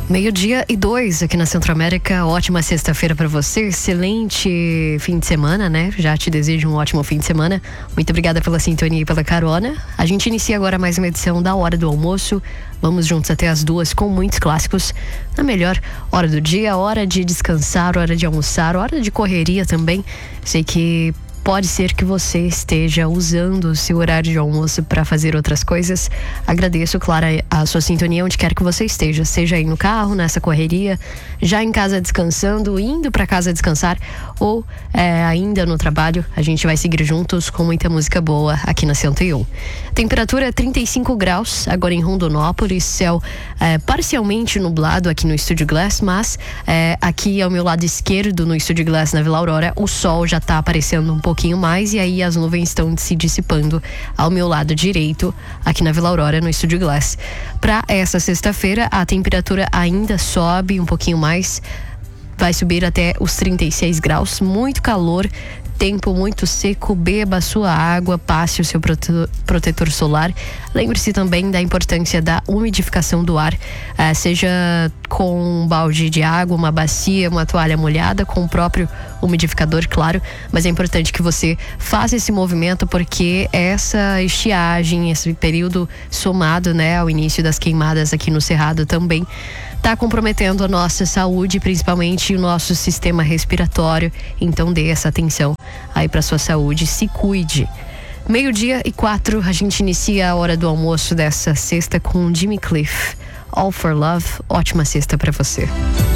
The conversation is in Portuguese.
12:02 aqui na Centro-América. Ótima sexta-feira para você, excelente fim de semana, né? Já te desejo um ótimo fim de semana. Muito obrigada pela sintonia e pela carona. A gente inicia agora mais uma edição da Hora do Almoço. Vamos juntos até as 2 com muitos clássicos. Na melhor hora do dia, hora de descansar, hora de almoçar, hora de correria também. Sei que pode ser que você esteja usando o seu horário de almoço para fazer outras coisas. Agradeço, claro, a sua sintonia onde quer que você esteja. Seja aí no carro, nessa correria, já em casa descansando, indo para casa descansar ou ainda no trabalho. A gente vai seguir juntos com muita música boa aqui na 101. Temperatura 35 graus, agora em Rondonópolis. Céu parcialmente nublado aqui no Estúdio Glass, mas aqui ao meu lado esquerdo, no Estúdio Glass, na Vila Aurora, o sol já está aparecendo um pouquinho mais e aí as nuvens estão se dissipando ao meu lado direito aqui na Vila Aurora, no Estúdio Glass. Para essa sexta-feira a temperatura ainda sobe um pouquinho mais, vai subir até os 36 graus, muito calor, tempo muito seco. Beba a sua água, passe o seu protetor solar. Lembre-se também da importância da umidificação do ar, seja com um balde de água, uma bacia, uma toalha molhada, com o próprio umidificador, claro, mas é importante que você faça esse movimento porque essa estiagem, esse período somado, né, ao início das queimadas aqui no Cerrado também está comprometendo a nossa saúde, principalmente o nosso sistema respiratório. Então dê essa atenção aí para sua saúde, se cuide. 12:04, a gente inicia a hora do almoço dessa sexta com Jimmy Cliff, All for Love. Ótima sexta para você.